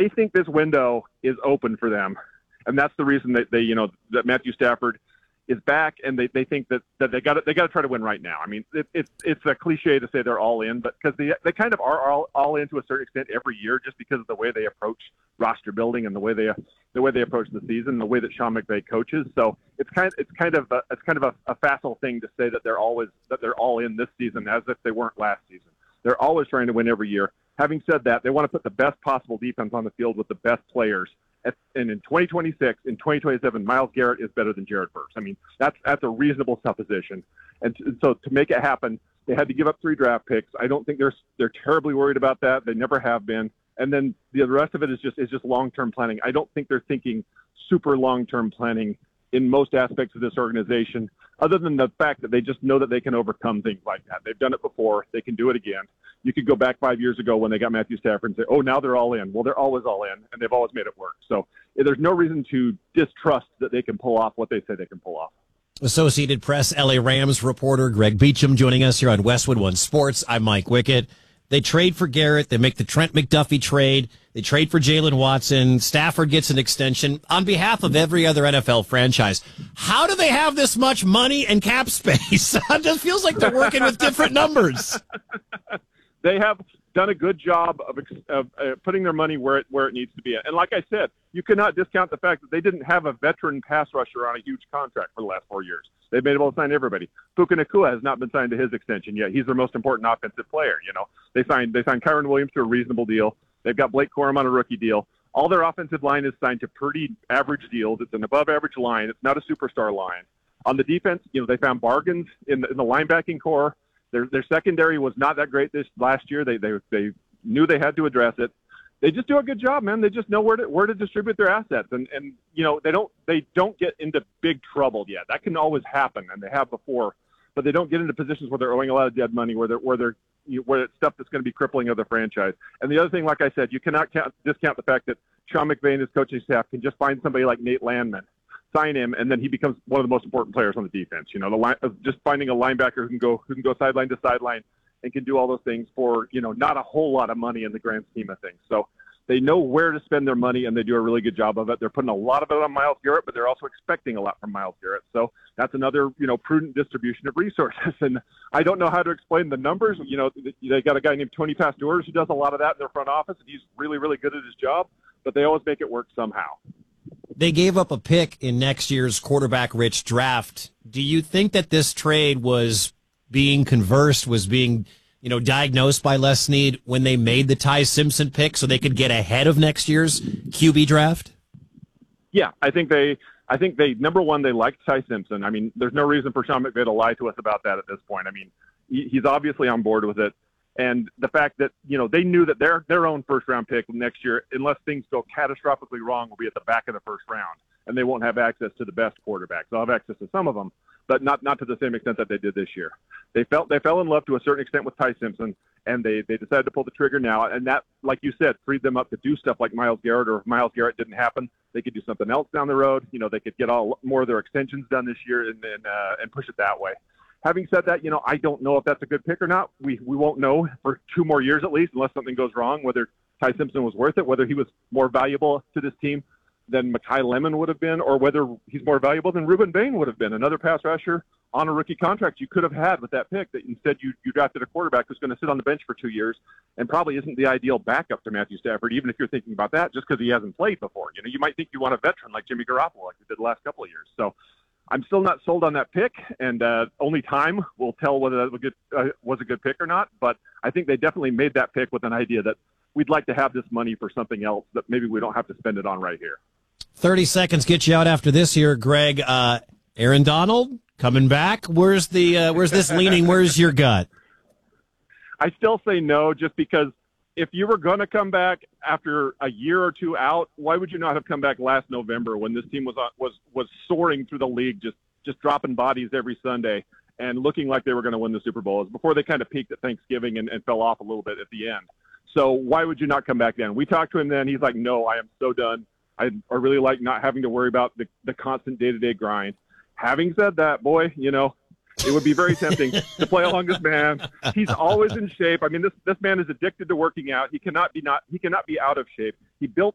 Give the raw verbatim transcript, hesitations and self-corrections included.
they think this window is open for them. And that's the reason that they, you know, that Matthew Stafford is back, and they, they think that, that they got to, they got to try to win right now. I mean, it, it's it's a cliche to say they're all in, but because they they kind of are all, all in to a certain extent every year, just because of the way they approach roster building and the way they the way they approach the season, the way that Sean McVay coaches. So it's kind of, it's kind of a, it's kind of a, a facile thing to say that they're always that they're all in this season as if they weren't last season. They're always trying to win every year. Having said that, they want to put the best possible defense on the field with the best players. And in twenty twenty-six, in twenty twenty-seven, Myles Garrett is better than Jared Verse. I mean, that's that's a reasonable supposition. And so to make it happen, they had to give up three draft picks. I don't think they're they're terribly worried about that. They never have been. And then the rest of it is just is just long-term planning. I don't think they're thinking super long-term planning in most aspects of this organization, other than the fact that they just know that they can overcome things like that. They've done it before. They can do it again. You could go back five years ago when they got Matthew Stafford and say, oh, now they're all in. Well, they're always all in, and they've always made it work. So there's no reason to distrust that they can pull off what they say they can pull off. Associated Press L A Rams reporter Greg Beacham joining us here on Westwood One Sports. I'm Mike Wickett. They trade for Garrett. They make the Trent McDuffie trade. They trade for Jalen Watson. Stafford gets an extension on behalf of every other N F L franchise. How do they have this much money and cap space? It just feels like they're working with different numbers. They have done a good job of, of uh, putting their money where it where it needs to be. And like I said, you cannot discount the fact that they didn't have a veteran pass rusher on a huge contract for the last four years. They've been able to sign everybody. Puka Nacua has not been signed to his extension yet. He's their most important offensive player. You know, they signed they signed Kyron Williams to a reasonable deal. They've got Blake Corum on a rookie deal. All their offensive line is signed to pretty average deals. It's an above-average line. It's not a superstar line. On the defense, you know, they found bargains in the, in the linebacking core. Their their secondary was not that great this last year. They they they knew they had to address it. They just do a good job, man. They just know where to where to distribute their assets, and and you know they don't they don't get into big trouble yet. That can always happen, and they have before, but they don't get into positions where they're owing a lot of dead money, where they're where they're you know, where it's stuff that's going to be crippling of the franchise. And the other thing, like I said, you cannot count, discount the fact that Sean McVay and his coaching staff can just find somebody like Nate Landman, sign him, and then he becomes one of the most important players on the defense. You know, the line, just finding a linebacker who can go who can go sideline to sideline and can do all those things for, you know, not a whole lot of money in the grand scheme of things. So they know where to spend their money, and they do a really good job of it. They're putting a lot of it on Myles Garrett, but they're also expecting a lot from Myles Garrett. So that's another, you know, prudent distribution of resources. And I don't know how to explain the numbers. You know, they got a guy named Tony Pastors who does a lot of that in their front office, and he's really, really good at his job, but they always make it work somehow. They gave up a pick in next year's quarterback-rich draft. Do you think that this trade was being conversed, was being, you know, diagnosed by Les Snead when they made the Ty Simpson pick so they could get ahead of next year's Q B draft? Yeah, I think they, I think they, number one, they liked Ty Simpson. I mean, there's no reason for Sean McVay to lie to us about that at this point. I mean, he, he's obviously on board with it. And the fact that, you know, they knew that their their own first-round pick next year, unless things go catastrophically wrong, will be at the back of the first round, and they won't have access to the best quarterbacks. They'll have access to some of them, but not not to the same extent that they did this year. They felt they fell in love to a certain extent with Ty Simpson, and they, they decided to pull the trigger now. And that, like you said, freed them up to do stuff like Myles Garrett, or if Myles Garrett didn't happen, they could do something else down the road. You know, they could get all more of their extensions done this year and and, uh, and push it that way. Having said that, you know, I don't know if that's a good pick or not. We we won't know for two more years at least, unless something goes wrong, whether Ty Simpson was worth it, whether he was more valuable to this team than Mekhi Lemon would have been, or whether he's more valuable than Ruben Bain would have been, another pass rusher on a rookie contract you could have had with that pick, that instead you, you drafted a quarterback who's going to sit on the bench for two years and probably isn't the ideal backup to Matthew Stafford, even if you're thinking about that, just because he hasn't played before. You know, you might think you want a veteran like Jimmy Garoppolo, like we did the last couple of years. So I'm still not sold on that pick, and uh, only time will tell whether that was a, good, uh, was a good pick or not. But I think they definitely made that pick with an idea that we'd like to have this money for something else that maybe we don't have to spend it on right here. thirty seconds get you out after this here, Greg. Uh, Aaron Donald coming back. Where's the uh, where's this leaning? Where's your gut? I still say no, just because if you were going to come back after a year or two out, why would you not have come back last November when this team was on, was was soaring through the league, just just dropping bodies every Sunday and looking like they were going to win the Super Bowl? It was before they kind of peaked at Thanksgiving and, and fell off a little bit at the end. So why would you not come back then? We talked to him then. He's like, no, I am so done. I, I really like not having to worry about the, the constant day-to-day grind. Having said that, boy, you know, it would be very tempting to play along this man. He's always in shape. I mean, this this man is addicted to working out. He cannot be not he cannot be out of shape. He built